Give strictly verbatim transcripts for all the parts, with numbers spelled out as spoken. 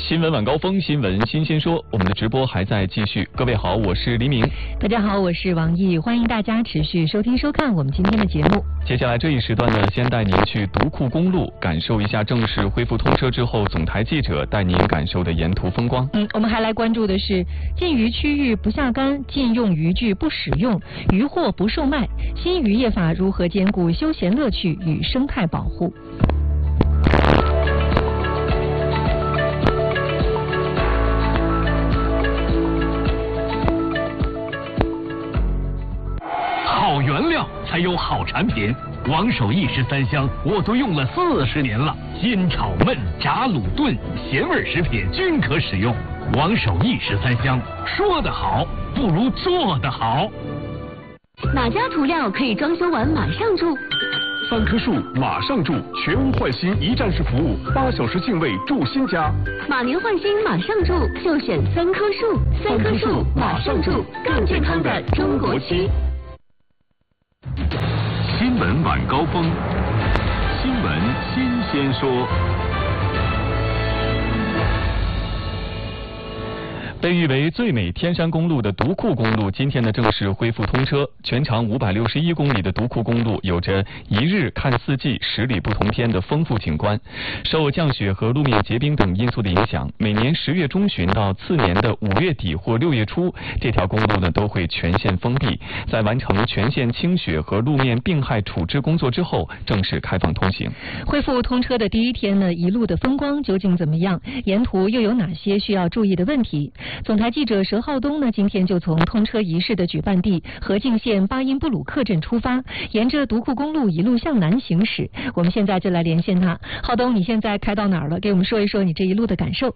新闻晚高峰，新闻新鲜说，我们的直播还在继续。各位好，我是黎明。 大家好，我是王毅，欢迎大家持续收听收看我们今天的节目。 接下来这一时段呢，先带您去独库公路，感受一下正式恢复通车之后，总台记者带您感受的沿途风光。 嗯，我们还来关注的是禁渔区域不下竿，禁用渔具不使用，渔获不售卖。新渔业法如何兼顾休闲乐趣与生态保护？ 好原料才有好产品，王守义十三香我都用了四十年了，煎炒焖炸卤炖咸味食品均可使用。王守义十三香，说得好不如做得好。 哪家涂料可以装修完马上住？ 三棵树马上住，全屋换新一站式服务，八小时净位住新家。 马年换新马上住，就选三棵树。三棵树马上住，更健康的中国区。 新闻晚高峰，新闻新鲜说。 被誉为最美天山公路的独库公路，今天呢正式恢复通车。全长五百六十一公里的独库公路，有着一日看四季、十里不同天的丰富景观。受降雪和路面结冰等因素的影响，每年十月中旬到次年的五月底或六月初，这条公路呢都会全线封闭。在完成全线清雪和路面病害处置工作之后，正式开放通行。 恢复通车的第一天呢，一路的风光究竟怎么样？沿途又有哪些需要注意的问题？总台记者佘浩东呢，今天就从通车仪式的举办地河静县巴音布鲁克镇出发，沿着独库公路一路向南行驶。我们现在就来连线他。浩东，你现在开到哪儿了？给我们说一说你这一路的感受。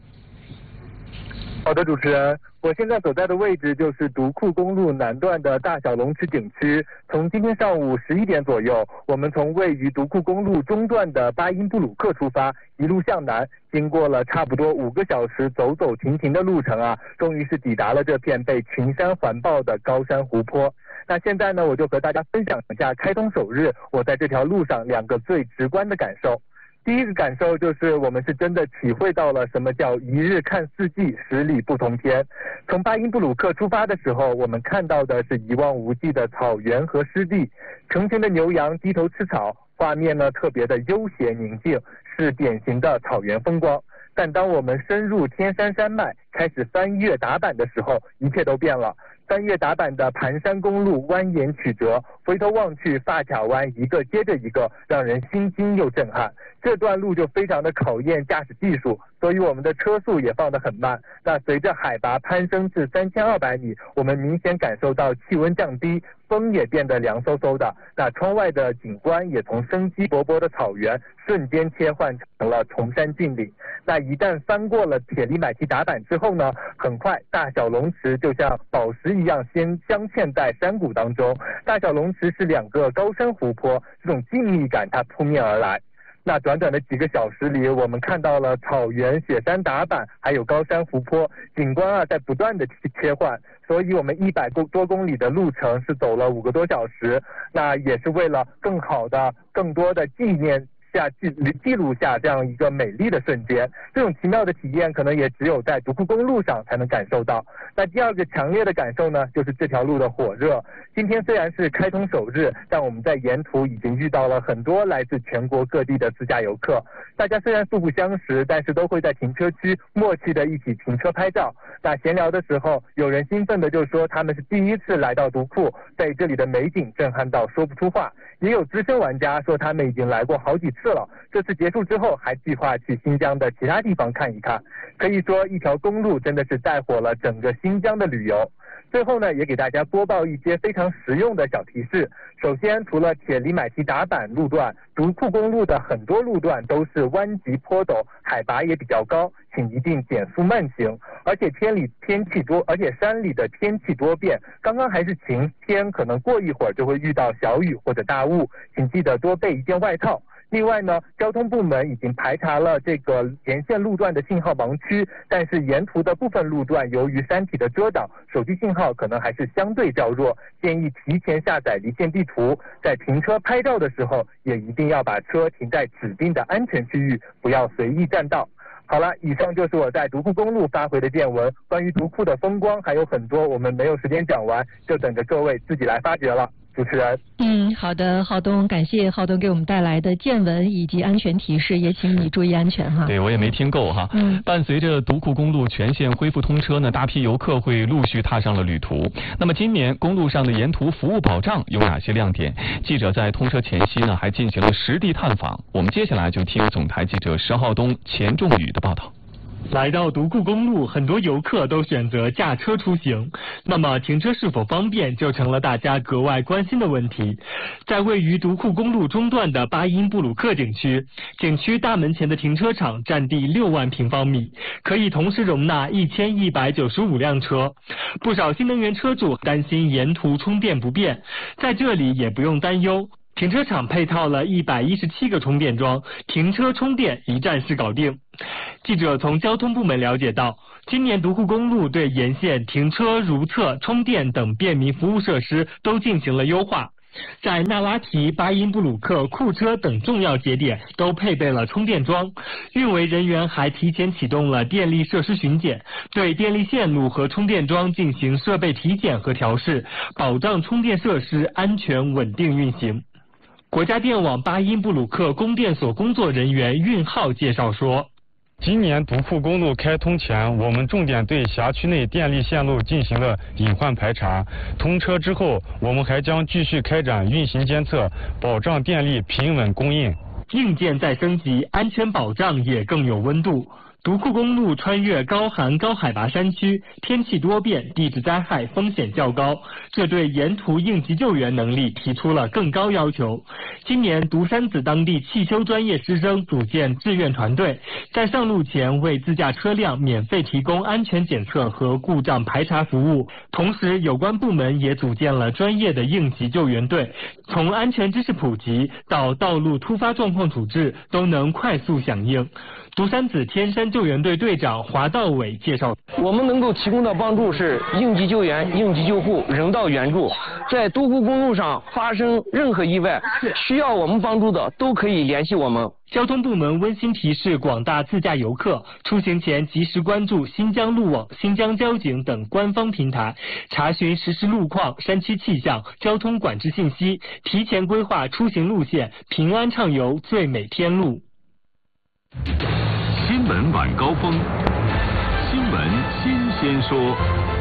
好的，主持人，我现在所在的位置就是独库公路南段的大小龙池景区。从今天上午十一点左右，我们从位于独库公路中段的巴音布鲁克出发，一路向南，经过了差不多五个小时走走停停的路程啊，终于是抵达了这片被群山环抱的高山湖泊。那现在呢，我就和大家分享一下开通首日我在这条路上两个最直观的感受。第一个感受就是我们是真的体会到了什么叫一日看四季，十里不同天。从巴音布鲁克出发的时候，我们看到的是一望无际的草原和湿地，成群的牛羊低头吃草，画面呢特别的悠闲宁静，是典型的草原风光。但当我们深入天山山脉，开始翻越达坂的时候，一切都变了。翻越达坂的盘山公路蜿蜒曲折，回头望去，发卡湾一个接着一个，让人心惊又震撼。这段路就非常的考验驾驶技术，所以我们的车速也放得很慢。那随着海拔攀升至三千二百米，我们明显感受到气温降低，风也变得凉飕飕的。那窗外的景观也从生机勃勃的草原瞬间切换成了崇山峻岭。那一旦翻过了铁里买提达坂之后呢，很快大小龙池就像宝石一样先镶嵌在山谷当中。大小龙池是两个高山湖泊，这种静谧感它扑面而来。那短短的几个小时里，我们看到了草原、雪山达坂，还有高山湖泊，景观啊在不断的切换，所以我们一百多公里的路程是走了五个多小时。那也是为了更好的、更多的纪念下记记录下这样一个美丽的瞬间。这种奇妙的体验可能也只有在独库公路上才能感受到。那第二个强烈的感受呢，就是这条路的火热。今天虽然是开通首日，但我们在沿途已经遇到了很多来自全国各地的自驾游客。大家虽然素不相识，但是都会在停车区默契的一起停车拍照。那闲聊的时候，有人兴奋的就说他们是第一次来到独库，被这里的美景震撼到说不出话。也有资深玩家说他们已经来过好几次了，这次结束之后还计划去新疆的其他地方看一看。可以说一条公路真的是带火了整个新疆的旅游。最后呢，也给大家播报一些非常实用的小提示。首先，除了铁里买提达坂路段，独库公路的很多路段都是弯急坡陡，海拔也比较高，请一定减速慢行。而且天里天气多，而且山里的天气多变，刚刚还是晴天，可能过一会儿就会遇到小雨或者大雾，请记得多备一件外套。另外呢，交通部门已经排查了这个沿线路段的信号盲区，但是沿途的部分路段由于山体的遮挡，手机信号可能还是相对较弱，建议提前下载离线地图，在停车拍照的时候也一定要把车停在指定的安全区域，不要随意占道。好好了，以上就是我在独库公路发回的见闻。关于独库的风光还有很多，我们没有时间讲完，就等着各位自己来发掘了。主持人， 嗯，好的，浩东，感谢浩东给我们带来的见闻以及安全提示，也请你注意安全哈。 对，我也没听够哈。嗯，伴随着独库公路全线恢复通车呢，大批游客会陆续踏上了旅途。那么今年公路上的沿途服务保障有哪些亮点？记者在通车前夕呢，还进行了实地探访。我们接下来就听总台记者石浩东、钱仲宇的报道。 来到独库公路，很多游客都选择驾车出行，那么停车是否方便就成了大家格外关心的问题。在位于独库公路中段的巴音布鲁克景区，景区大门前的停车场占地六万平方米，可以同时容纳一千一百九十五辆车。不少新能源车主担心沿途充电不便，在这里也不用担忧。停车场配套了一百一十七个充电桩，停车充电一站式搞定。记者从交通部门了解到，今年独库公路对沿线停车、如厕、充电等便民服务设施都进行了优化。在纳拉提、巴音布鲁克、库车等重要节点都配备了充电桩，运维人员还提前启动了电力设施巡检，对电力线路和充电桩进行设备体检和调试，保障充电设施安全稳定运行。国家电网巴音布鲁克供电所工作人员运浩介绍说， 今年独库公路开通前，我们重点对辖区内电力线路进行了隐患排查。通车之后，我们还将继续开展运行监测，保障电力平稳供应。 硬件再升级，安全保障也更有温度。独库公路穿越高寒高海拔山区，天气多变，地质灾害风险较高，这对沿途应急救援能力提出了更高要求。今年独山子当地汽修专业师生组建志愿团队，在上路前为自驾车辆免费提供安全检测和故障排查服务，同时有关部门也组建了专业的应急救援队，从安全知识普及到道路突发状况处置都能快速响应。独山子天山救援队队长华道伟介绍， 我们能够提供的帮助是应急救援、应急救护、人道援助。在独库公路上发生任何意外，需要我们帮助的都可以联系我们。 交通部门温馨提示广大自驾游客，出行前及时关注新疆路网、新疆交警等官方平台，查询实时路况、山区气象、交通管制信息，提前规划出行路线，平安畅游最美天路。 新闻晚高峰，新闻新鲜说。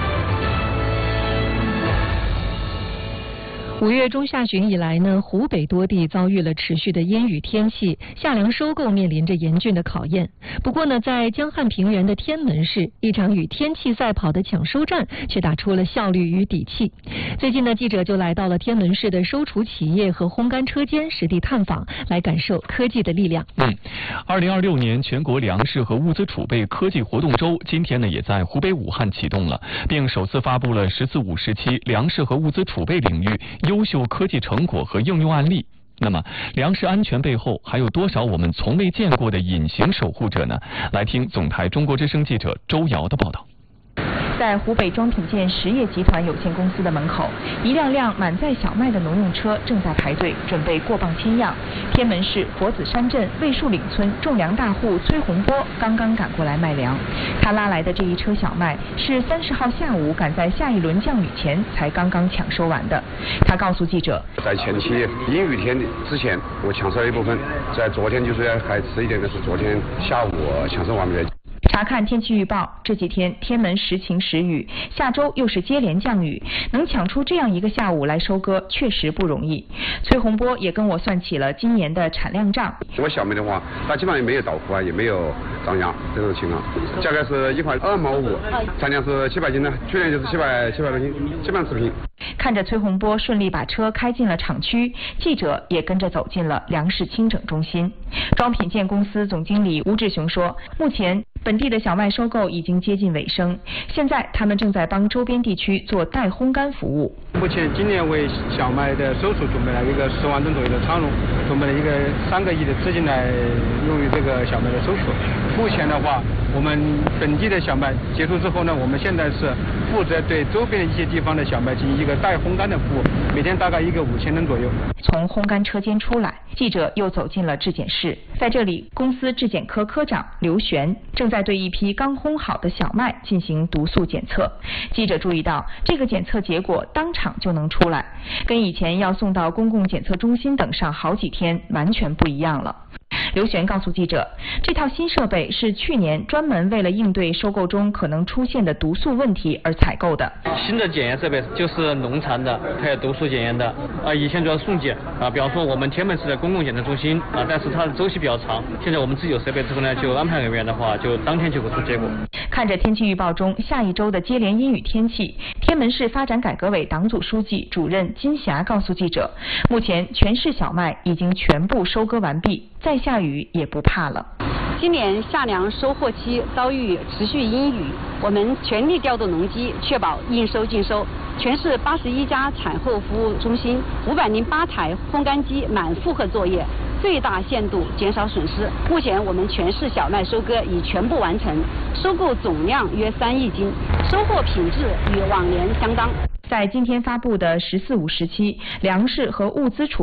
五月中下旬以来呢，湖北多地遭遇了持续的阴雨天气，夏粮收购面临着严峻的考验。不过呢，在江汉平原的天门市，一场与天气赛跑的抢收战却打出了效率与底气。最近呢，记者就来到了天门市的收储企业和烘干车间实地探访，来感受科技的力量。 嗯，二零二六年全国粮食和物资储备科技活动周今天呢，也在湖北武汉启动了，并首次发布了十四五时期粮食和物资储备领域优秀科技成果和应用案例。那么，粮食安全背后还有多少我们从未见过的隐形守护者呢？来听总台中国之声记者周瑶的报道。 在湖北装品建实业集团有限公司的门口，一辆辆满载小麦的农用车正在排队，准备过磅签样。天门市佛子山镇魏树岭村种粮大户崔洪波刚刚赶过来卖粮，他拉来的这一车小麦是三十号下午赶在下一轮降雨前才刚刚抢收完的。他告诉记者， 在前期阴雨天之前，我抢收了一部分，在昨天就是还迟一点的是昨天下午抢收完的。 查看天气预报，这几天天门时晴时雨，下周又是接连降雨，能抢出这样一个下午来收割，确实不容易。崔洪波也跟我算起了今年的产量账。 我小麦的话，它基本上也没有倒枯啊，也没有长芽这种情况，价格是一块二毛五，产量是七百斤呢，去年就是七百七百多斤，基本上持平。 看着崔洪波顺利把车开进了厂区，记者也跟着走进了粮食清整中心。装品建公司总经理吴志雄说，目前本地的小麦收购已经接近尾声，现在他们正在帮周边地区做代烘干服务。 目前今年为小麦的收储准备了一个十万吨左右的仓容，准备了一个三个亿的资金来用于这个小麦的收储。目前的话，我们本地的小麦结束之后呢，我们现在是负责对周边的一些地方的小麦进行一个代烘干的服务， 每天大概一个五千吨左右。 从烘干车间出来，记者又走进了质检室，在这里，公司质检科科长刘璇正在对一批刚烘好的小麦进行毒素检测。记者注意到，这个检测结果当场就能出来，跟以前要送到公共检测中心等上好几天完全不一样了。刘璇告诉记者，这套新设备是去年专门为了应对收购中可能出现的毒素问题而采购的。 新的检验设备就是农残的，还有毒素检验的。啊，以前主要送检啊，比方说我们天门市的公共检测中心啊，但是它的周期比较长。现在我们自己有设备之后呢，就安排人员的话，就当天就会出结果。 看着天气预报中下一周的接连阴雨天气，天门市发展改革委党组书记、主任金霞告诉记者，目前全市小麦已经全部收割完毕，再下雨也不怕了。 今年夏粮收获期遭遇持续阴雨，我们全力调动农机，确保应收尽收。全市八十一家产后服务中心，五百零八台烘干机满负荷作业，最大限度减少损失。目前我们全市小麦收割已全部完成，收购总量约三亿斤，收获品质与往年相当。 在今天发布的“十四五”时期粮食和物资储